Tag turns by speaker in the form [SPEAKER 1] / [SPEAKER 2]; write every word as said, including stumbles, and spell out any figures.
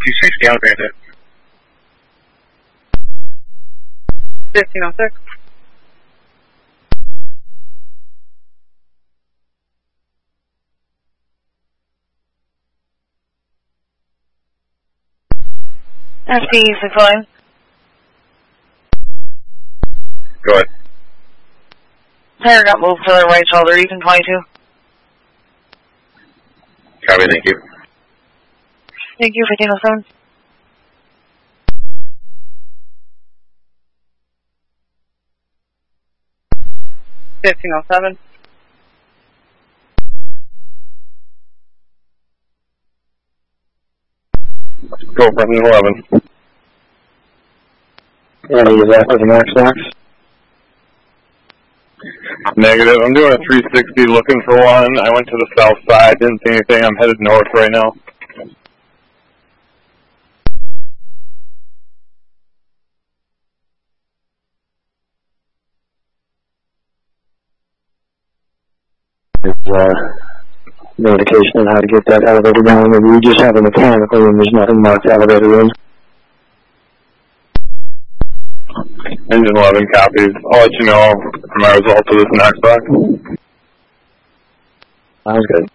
[SPEAKER 1] two sixty, I'll grant it. fifteen oh six.
[SPEAKER 2] S P six line.
[SPEAKER 3] Go ahead.
[SPEAKER 2] Tire got moved to the right shoulder, Ethan twenty-two.
[SPEAKER 3] Copy, thank you.
[SPEAKER 2] Thank you, fifteen oh seven.
[SPEAKER 1] fifteen oh seven.
[SPEAKER 3] Go from eleven.
[SPEAKER 4] What are you left with the max box?
[SPEAKER 3] Negative. I'm doing a three sixty looking for one. I went to the south side, didn't see anything. I'm headed north right now.
[SPEAKER 4] Uh, no indication on how to get that elevator down. Maybe we just have a mechanical room. There's nothing marked elevator room.
[SPEAKER 3] Engine eleven copies. I'll let you know for my result of this next box.
[SPEAKER 4] Sounds good.